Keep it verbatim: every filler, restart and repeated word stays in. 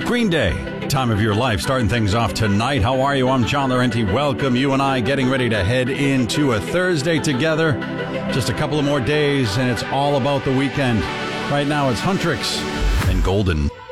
Green Day, time of your life, starting things off tonight. How are you? I'm John Laurenti. Welcome. You and I getting ready to head into a Thursday together. Just a couple of more days, and it's all about the weekend. Right now, it's Huntrix and Golden.